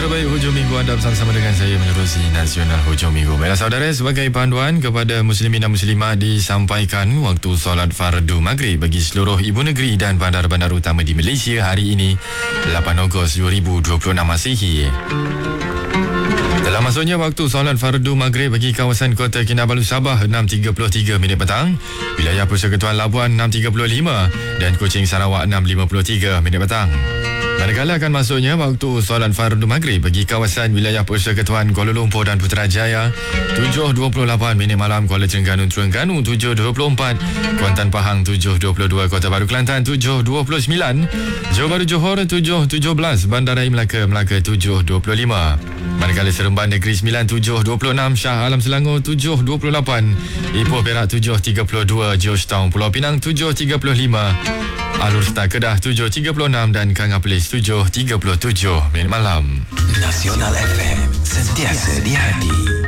terbaik hujung minggu anda bersama-sama dengan saya menerusi Nasional Hujung Minggu. Baiklah saudara, sebagai panduan kepada muslimin dan muslimat disampaikan waktu solat fardu maghrib bagi seluruh ibu negeri dan bandar-bandar utama di Malaysia hari ini 8 Ogos 2026 Masihi. Telah masuknya waktu solat fardu maghrib bagi kawasan Kota Kinabalu Sabah 6.33 minit petang, wilayah Persekutuan Labuan 6.35 dan Kuching Sarawak 6.53 minit petang. Manakala akan masuknya waktu solat fardu maghrib bagi kawasan wilayah Persekutuan Kuala Lumpur dan Putrajaya 7.28 minit malam, Kuala Terengganu 7.24, Kuantan Pahang 7.22, Kota Baru Kelantan 7.29, Johor Bahru Johor 7.17, Bandaraya Melaka 7.25, manakala Seremban Negeri 9 7.26, Shah Alam Selangor 7.28, Ipoh Perak 7.32, Georgetown Pulau Pinang 7.35, Alur Star Kedah 7.36 dan Kanga Place 7.37 minit malam. Nasional FM, sentiasa di hati.